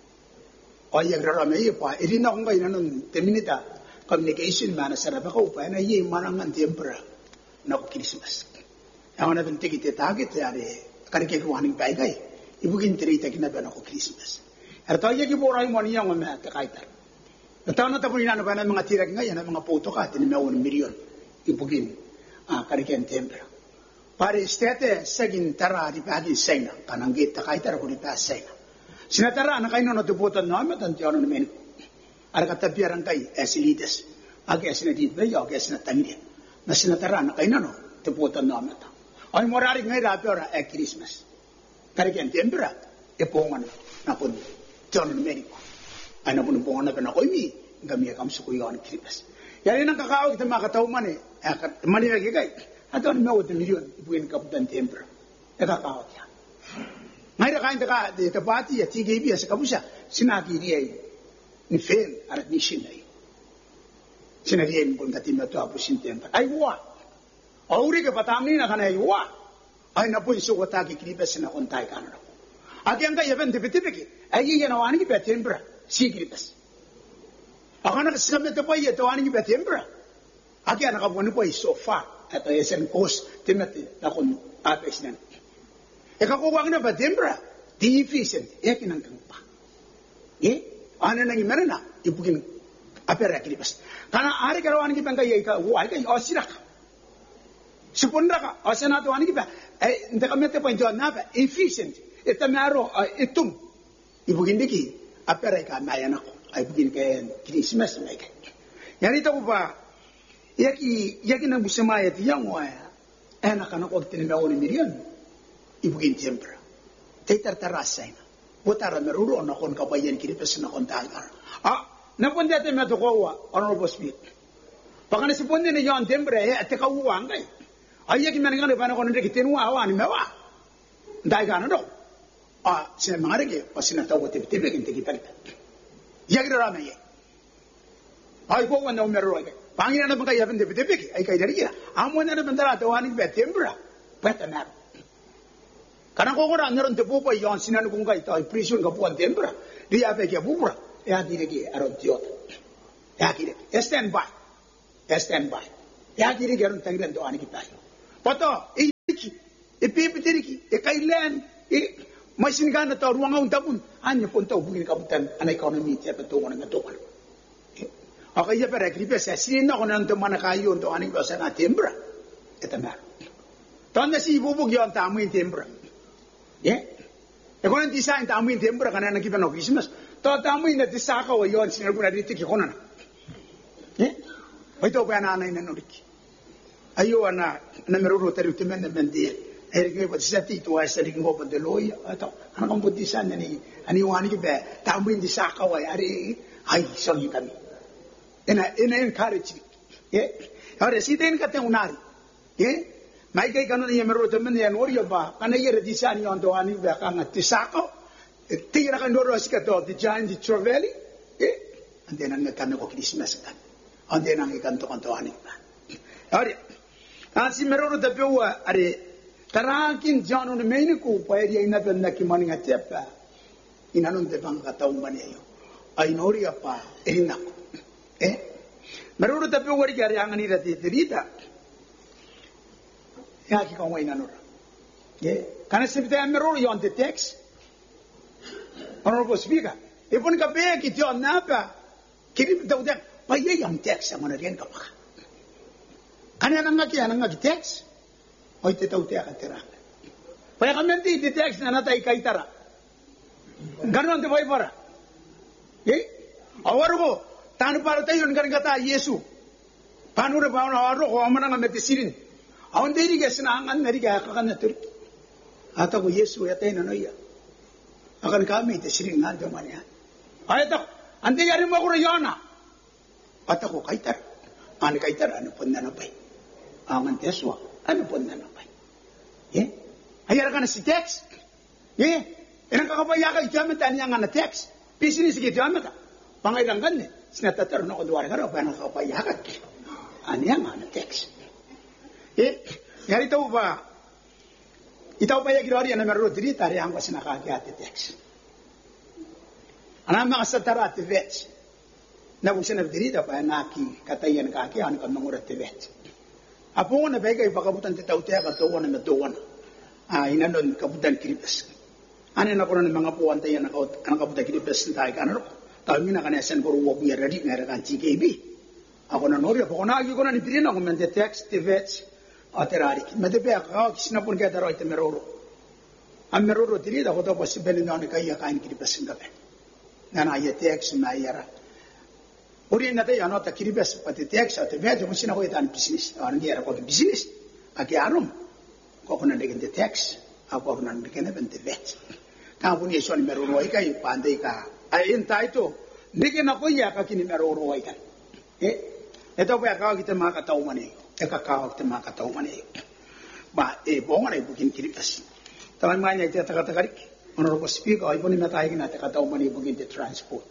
o yung raramay pa irin akong kayo na nung teminita communication man sa sarap ako pa na yung manang ng timbra na ako Christmas ang nabintig iti target yari karikikuhaning paigay ibugin tirita kinaban ako Christmas Arto ya kiburay mo niya ng mga takaitar. Nataon na tapos na ba ng mga tirag ngayon, ng mga puto ka, tinimawon milyon. Ibugin, karikian tempera. Pare estete, sagin tara, di pagin sayna. Kananggit takaitar ko di pa sayna. Sinatara, na kayo natuputan namin, tantiyan namin. Arakatabiaran kay, esilides. Agi esinadid ba yun, agi esinatangin. Na sinatara, na kayo natuputan namin. Ay moraring ngayon, rapio, Christmas. Karikian tempera, ipungan na po. Tiyan Ameriko. Ay napunong na ako imi. Gamiya kam sukuyon Christmas. Yan ang kakawag ito mga katauman eh. Manilagi kay. At ano may 8 milyon. Ipuin kaputan tempera. Kakawag yan. Ngayon kain ka dito pati at TGB sa kabusya. Sinaki riya ni fail at mission na yun. Sinariya kung katim na ito apusin tempera. Ay wa. Auri ka patamin na kanay wa. Ay napoy sukotaki Christmas na kontay ka na. Agi ang kaya tipi-tipi ay ginawa ni kita tempera sigritas. Ako nakasama ito pa ito ani kita tempera. Agi ang nakabuan po ay sofa at ay sen cost timati na kun apes nan. Ikakuha na ba tempera? Di efficient. Kinangkang pa. Ano nang imera na ibugin apera kilipas. Kana ari karawan kita kaya ikaw ay osirak. Supundra ka osanato ani kita ay hindi kami ito pa ito na efficient. Ito maro itum ibugin diki apera ka mayan ako ay bugin kay Christmas may kay yan ito ko pa yaki nang busamaya tiyang wa anak ko tininaw ni Miriam ibugin tempera titartarasay na butara meruron ako kabayan Christmas na kontagar napunta tayo matukawa honorable speaker pakana si ponde ni yon tempera at kawuwang kay ay yaki manangan pa na ko nandito tinuwa ni mewa dahil ka do sinamangare pa sinatawa tipi-tipi kinti kita. Yagira rame ye. Ay ko wala umero ay. Pangina na bangkay yapen tipi-tipi ay kay dari kira. Amo na na bantara tawaning be tempera. Pwede na. Karena kau orang nyeron tepupa yang sinan kungkai tahu prison kapuan tempera dia apa kia bubra ya kiri ki aron tiota ya kiri stand by ya kiri ki aron tanggilan doa ni kita yo pato iki ipipiteriki kailan mesin kana tahu ruang untabun hanya pun tahu bugin kabutan anak ekonomi tiap betul orang betul Ako iya para kripes sino ko nang tumana kayo to aning basa na tempera etana tonda si bubug yon tamuin tempera ko nang design tamuin tempera kana nang kipa no Christmas to tamuin na disaka wa yon sinal kuna dito ki konan ito pa na na norik ayo ana na meruro tari temen mendi erike pa sati to ay sari ko pa deloy ato ana kang budisan ani wani ki be tamuin disaka wa ari ay sangi kami ena encourage ahora si ten kate unari mai kai kanon ya meruro temen ya norio ba kana yere disan yon do ani ba kanga tisako tira kan doro sikato di jan di troveli ande nan kan ko Christmas kan ande nan kan to ani ba ahora asi meruro de pewa are tarakin janu ne meini ku pa eri ina ben ki mani ngatepa inanon de banga tau mane yo ai noria pa ina meruro tapi wari kari angan ira terita ya ki kamu ina nora karena sebetulnya meruro yon the text honorable speaker ipun ka be ki jon napa kiri tahu dia pa ye yang text yang mana rian ka pa karena ananga ki text oi te tahu dia ka terang pa ya kamenti di text na natai kaitara ganon te boy para awarugo Tanu para tayo ng kata Yesu. Paano na ba ako ko amana nga metisirin. Awan diri ka sinangan meri ka kakan na tur. Ata ko Yesu ya tayo na noya. Akan kami tisirin nga daman yan. Ay ata andi gari mo ko rayona. Ata ko kaitar. Ano kaitar ano pun na napay. Angan teswa ano pun na napay. Ayara ka na si text. Inang kakapaya ka itamat ani nga na text. Business ki itamat. Pangailangan ni. Sinatatar no ko duwar karo pa nang kapayakat. Ani ang ana text. Yari tahu ba? Itaw pa ya girori na meruro diri tari ang wasinakakati text. Ana mga satara te vet. Na kung sinabdiri da pa naki katayan kaki an kan mangurat te vet. Apo na bagay pakabutan te tawte ka to na metuwan. Inanon kabutan kripes. Ani na ko na mga puwan tayo na kabutan kripes tayo kanaro. Kami nak kanasan ko ruwag niya ready nga kan TKB. Ako na nori ako na agi ko na nipirin ako mente text TVets aterari. Mete pe ako sinapun kaya taro ite meroro. Ang meroro tiri ako to possible na ni kaya kain kiribas ngabe. Na na ye text na yara. Ori na tayo ano ta kiribas pati text at TVets mo sinako itan business. Ano niya ako business. Agi arom. Ko na degen text. Ako na degen mente TVets. Kamu ni so ni meroro ay kay pandai ka. Ay entah itu, dikit nak ya kaki ni meroro ikan. Itu apa kau kita makan tahu mana? Kau kita makan tahu mana? Bah, bongan ay bukin kiripas. Taman mana itu kata karik. Honorable Speaker, ay pun ni mata ay na tahu mana bukin the transport.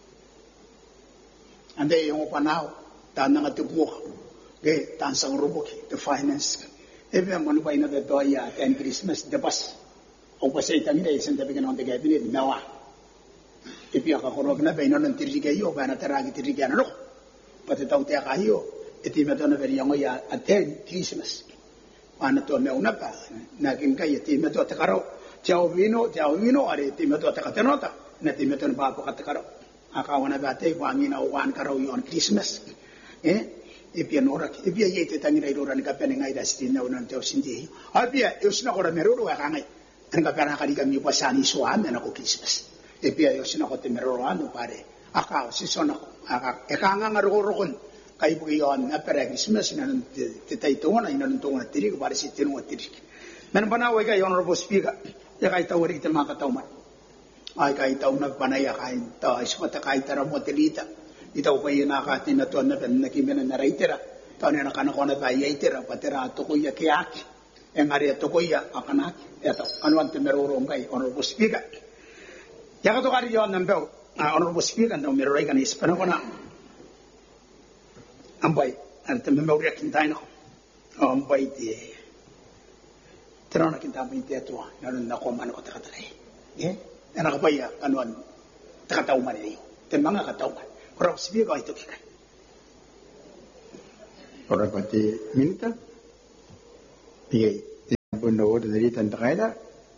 Ande yung panaw, tanang at buka. Tansang rubok, the finance. Ebe manu pa ina beto ya ten Christmas the bus. O pa sa itang ina isan tabi kanong cabinet nawa. Ipi akakorog na baino ng tirigayo, ba na taragi tirigayo na pati tau te kayo, iti meto na veryango ya attend Christmas. Ano to meuna pa, naging kay iti meto takaro, tiao vino, ari iti meto takatenota, na iti meto na bapo katakaro. Akawan na bate, wangin na uwan karaw yon Christmas. Ipi anorak, ipi ay iti tangin ay roran kapen ngay dasitin na unang teo sindi. Ipi ay usna ko na meruro akangay, ang kapen nakaligang yung pasani suwan na ako Christmas. Epi ayo sinako te merorano pare akaw si sonako ekanga ngarorokon kay bugiyon na pere Christmas nan te taitona inan tungona tiri ko pare si tinunga tiri men banaw kay honorable speaker ya kay tawari te makatawman ay kay taw nagpanaya kay ta ismata kay tara mo telita itaw pa yuna ka tinaton na ben nakimena na raitera taw na kanako na ba yaitera patera to kuya kiaki en area to kuya akanaki eto anwan te merorong kay honorable speaker. Jaka to kari yon nambel, honorable speaker na umiroy ka na ispan ako na ambay, ang tememel rekin tayo na ambay di Tanaw na kita pinti ato, nanon na ko man o takatray. Nakapaya, kanuan, takatauman niyo. Ten mga katauman. Kurang sibiyo ka ito kikay. Ora pati minta. Pigay. Pun daw dari tanta kaya.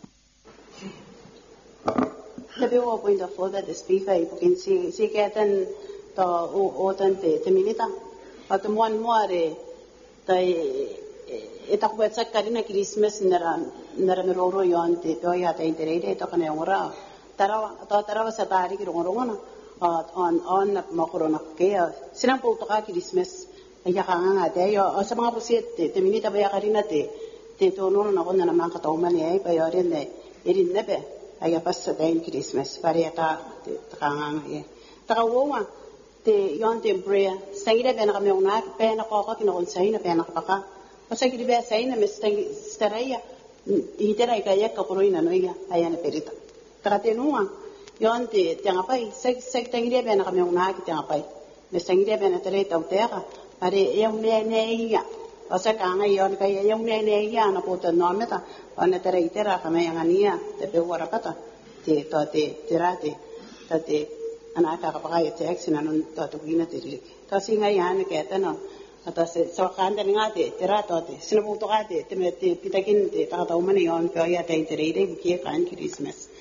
Tapi wo point of order the speaker ipukin si katan to otan te minita. Patuan muare tai itak buat sakarina Christmas nara meroro yon te to ya ta interede to kana ora. Tarawa sa tari ki rongo on na makorona ke sinang po to ka Christmas ay ka nga te yo sa mga pusit te minita ba ya karina te to no na ko na naman katauman ay pa yorin ne irin nebe ay pas sa tayo Christmas pare ta kanga ye takawa te yon te brea sangira be na kami una pe na ko kinakonsay na pe na kapaka o sa kidi be say na mestang staraya itera kaya ka puro ina no ya ayana perita takatenua yon te tangapay seg tangira be na kami una ki tangapay mestangira be na tere tautera pare yung ne ya o sa kanga yon kaya yung ne ya na po to no meta ona tere itera kami yang ania te pe wara kata te to te terate te anaka kapakay te action anon to gina te ri to singa yan ke tano ata se so kanda nga te terato te sinabuto ka te pitakin te takataw man yon kaya te tere buki kan Christmas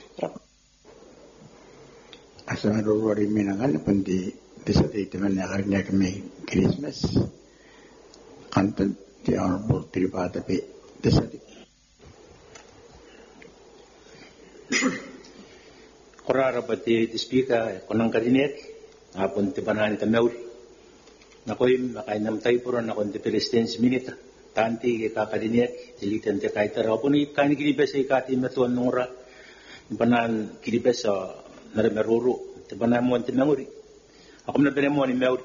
asa roro minangan pundi desa te teman nagarnya kami Christmas kanten di honorable Tiripata pe desa te Korara pati speaker konang kadinet apun ti banani ta meul nakoy makay nam tay puro na kon ti president's minute tanti ka kadinet dilitan te kay tara apun i kan kinibes ay kati matuan nora banan kinibes sa narameruro ti banan mo ti meuri ako na benemo ni meuri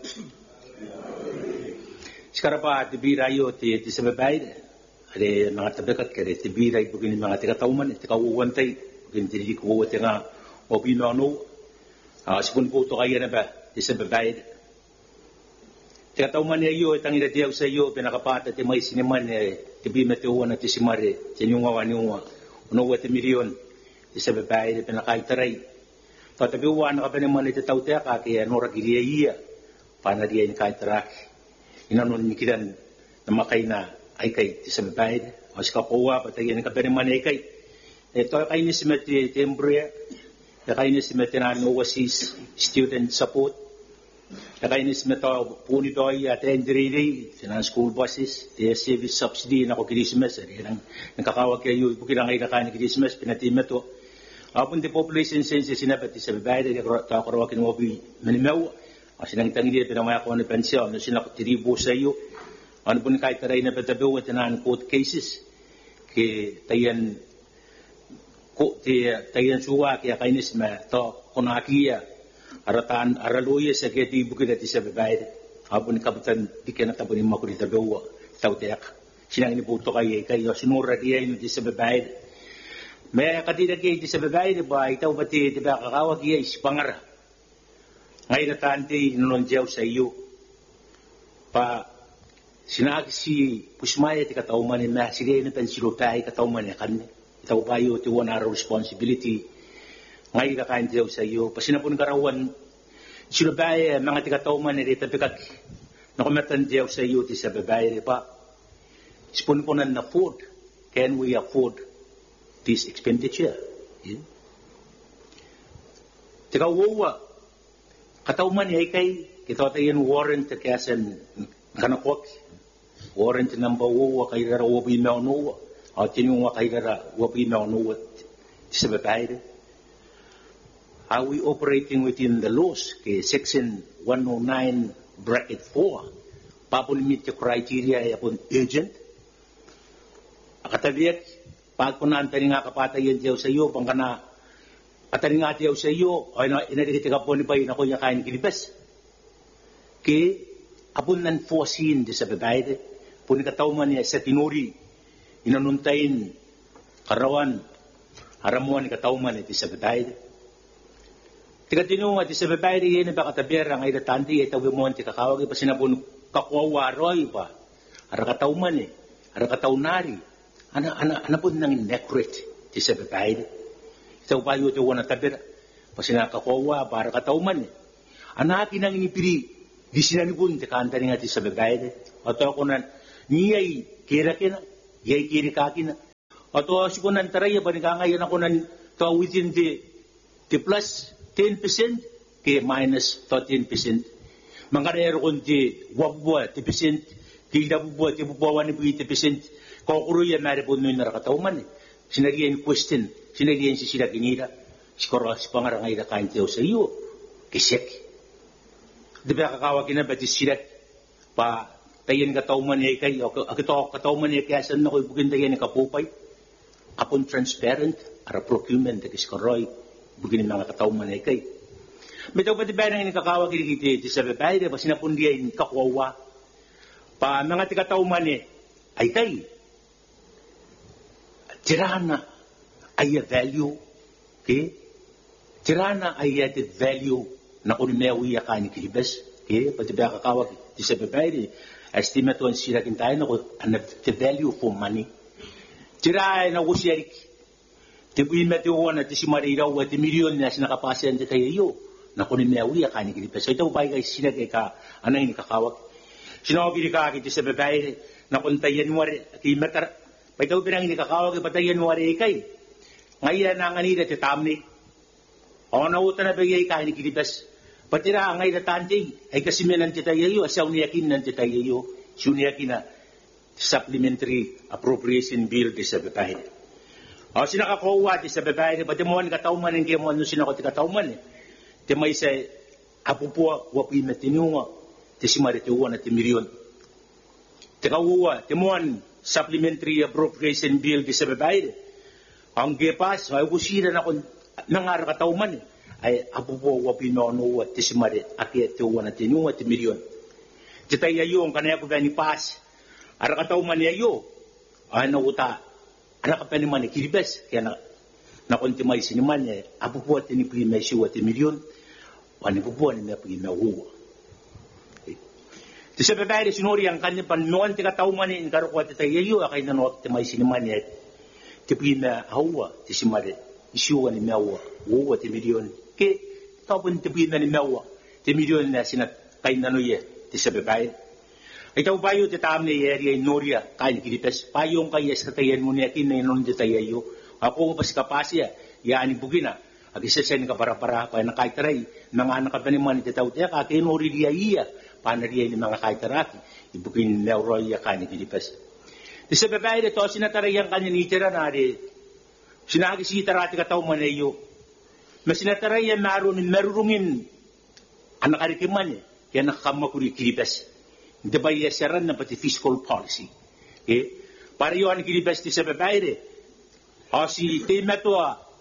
sekarang pa ti birayo ti sababay ade mga tabekat kare ti biray bugin mga tikatauman ti kawuwantay bugin ti kuwate nga obi no sipun po to kaya na ba di sa babayad tikatauman niya iyo itang inadiyaw sa iyo pinakapata ti may siniman ti bimatiuwa na ti simare ti nyungawa unawa ti milyon di sa babayad pinakaitaray tatabiwa na ka pa naman iti tawte ka kaya nora giliya iya panadiya ni kaitarak inanon ni kidan na makay na ay kay ti sa babayad o si kakuwa patayin ka pa naman ay kay ito kay ni si Mati Tembria kaya ni natin overseas student support. Kaya ni puni doy at endrili, sinan school buses, the service subsidy na ko Christmas. Nakakawag kayo, bukid ang kaya ni Christmas, pinatime to. Apon the population census sinabat sa babayad, kakarawakin mo bi manimaw. Sinang tangi pinamaya ko ni pensyon, sinakotiribo sa iyo. Ano po ni kahit taray na patabaw at nanan court cases. Kaya tayan ko tayan suwa kaya kainis ma to kunakia aratan araluya sa keti bukid at sa babayad hapon kabutan dikan at tapon mo ko dito daw tawtek sinang ni puto kay sinura diya ni sa babayad may kadida kay sa babayad ba itaw bati diba kakawag iya ispangara ngay natanti nonon jaw sa iyo pa sinag si pusmaya ti katauman ni ma sige na pensirutay katauman ni kanne itaw bayo ti one hour responsibility ngay kakain daw sa iyo pasinapon karawan sinubay mga tigatauman ni dito pikat nakumatan daw sa iyo ti sa babae pa ispunpunan na food can we afford this expenditure tikawawa katauman ni kay kita tayo warrant kasan kanakot warrant number 1 kay rawo binaw at tinunga kay gara wabi na nuwat sa babayad. Are we operating within the laws? Kay section 109 bracket 4 papulimit yung criteria ay apon agent. Akatabiat pag punaan tani nga kapatayan diyaw sa iyo pangkana atani nga diyaw sa iyo ay inadikita po ni bayin ako yung kain kilibes. Kay apon nan foreseen di sa babayad puni katauman niya sa tinuri inanuntayin karawan haramuan ni katauman iti sa babayad. Tigatinunga iti sa babayad iyan na baka tabera ngay datanti ay tawin mo ti kakawag ipa sinabun kakwawaroy pa ara katauman ara kataunari ana pun nang inaccurate ti sa babae. Ito bayo ti wana tabira. Pasinakakowa para katauman. Ana kinang inipiri di sinanipun ti kanta nga ti sa babae. Ato ako nan niyay kira kina, yay kiri kakina. Ato si ko nan taraya panikangayan ako nan to within the plus 10% ke minus 13%. Mangarero kon ti wabwa 10%, kilda bubwa ti bubwa ni 20%. Kokuruya mari po nung narakatauman. Sinagyan question, sinagyan si sila kinira. Sikoro si pangarangay na kain tiyo sa iyo. Kisek. Di ba kakawagin na ba ti sila pa tayan katauman niya kayo. Akito katauman niya kaya saan na ko ibugin tayan ni kapupay. Apon transparent, ara procurement, kiskoroy, bugin mga katauman niya kayo. May tao pa di ba nang inikakawagin ti sa babae, di ba sinapundiya yung kakuawa. Pa mga ti katauman niya, ay kayo. Tirana ay value, okay? Tirana ay added value na kung mewi ya kani kilibes, okay? Pati ba kakawag di sa babae, estimate on sila kintayo na kung the value for money. Tira na kusiyarik. Tibuin matiwa na ti si Mariraw at ti milyon na sinakapasyan di kayo na kung mewi ya kani kilibes. So ito ba kayo sila ka anang inikakawag? Sinabi ka kiti sa babae na kung tayan mo kay matar. Pagdaw pinang inikakawag ipatayan mo rin ikay. Ngayon na nga nila titamni. O nauta na bagay ka inikilibas. Patira ngay na tante ay kasi may nantitayayo. Asyaw niyakin nantitayayo. Siya niyakin na supplementary appropriation bill di sa babae. O sinakakuha di sa babae. Pati mo ang katauman ang kemo ano sinako ti katauman. Ti may sa apupuwa wapi matinunga. Ti si marituwa na ti milyon. Ti kawuwa ti mo ang supplementary appropriation bill di sa babae. Ang gepas, ay kusira na kung nangarakatauman ay apupo wapi no at ti si mari aki tiwa na tinunga ti milyon. Ti tayayo ang kanaya ko ba ni pas. Arakatauman niya yo. Ay nauta. Anak ka pa naman ni kilibes. Kaya na kontimay siniman niya. Apupo at tiniprimay siya at milyon. Wani pupo ni may paginahuwa. Ti sa babae sinuri ang kanya panuan ti katauman ni karukuha ti tayayo. Akay na tiniprimay siniman niya. Ti pagina hawa ti si mari. Isiwa ni mewa. Wuwa ti milyon. Kaya tapon ti pagina ni mewa. Ti milyon na sinatay na nuye. Ti sa babae. Ikaw bayo ti taam ni area Noria, kain kilipes, payong kayas katayan mo niya kinainon ti tayayo. Ako pas kapasya, yaani bugina. Agisasyan ka para-para, kaya nakaitaray, mga anak ka naman ti tao tiya, kaya nori liya iya, panariya ni mga kaitaraki, ibugin neuroya kain kilipes. Ti sa babae dito, sinatarayan kanya ni tira na rin, sinagisitara ti kataw manayo, mas sinatarayan marurungin, anak arikiman kaya nakamakuri kilipes. Hindi ba yasaran na pati fiscal policy? Okay? Para yun ang kilibes ti sa babae. O si tema to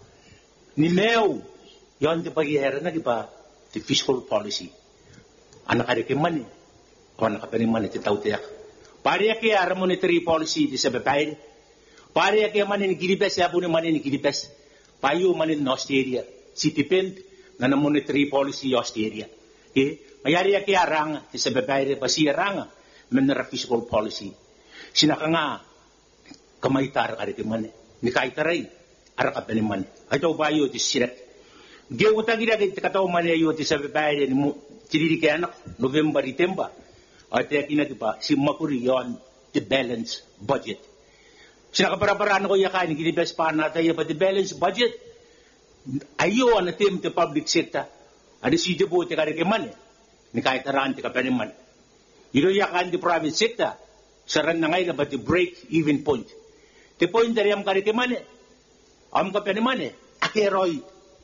ni Meo, yun di ba yasaran na diba ti fiscal policy? Anak arikiman o anak kapaniman ti tautiyak. Para kaya monetary policy ti sa babae. Para kaya manin kilibes, yabo ni manin kilibes. Payo manin Australia. Citipend na monetary policy Australia. Okay? Mayari kaya ranga, sa babae pa siya ranga, manara fiscal policy. Sinaka nga, kamaytara ka rin man, ni kaitaray, arakat na naman. Ay ito bayo, ito sirat. Gawata ginagay, kataw man niya yun, sa babae, tinili kaya anak, November, December. At kaya kinagay pa, si Makuri yun, the balance budget. Sinaka para-paraan ko yakan, ginibas pa natin, but the balance budget, ayo ang atim the public sector. Ada si Jebo, tika rin man, ni kahit araan ti kapaniman. Iloyakan di private sector, saran na ngayon ba di break-even point. Ti point dari am karitiman am kapaniman akeroy,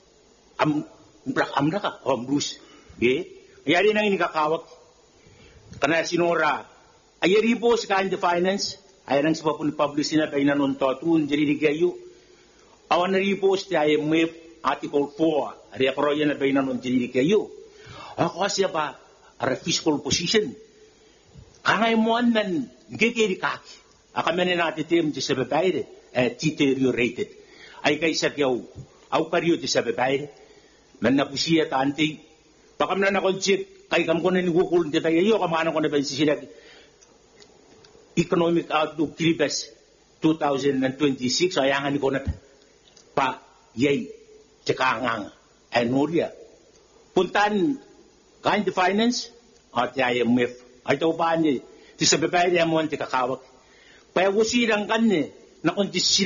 am naka, o am Bruce. Ayari nang inikakawak, kana sinura, ayari po sa kind of finance, ayarang sa publish na kay nanuntatun, diri gayo, awan na rin po sa IMF, Article 4, ari akroyan na bay nanon diri kayo. Ako siya ba ara fiscal position. Kangay mo nan gigiri kak. Akame na natin ti sa babae deteriorated. Ay kay sa kyaw au karyo ti sa babae. Man na pusiya ta anti. Pakam na nakonsip kay kam ko na nigukul ti tayo kamano ko na ba sila economic outlook kilibes. 2026 ayangan ni konat pa yay cekanganga anuria puntan kind of finance at IMF ay to ba ni ti sa babae mo ti kakawak pa usirang kan ni na kung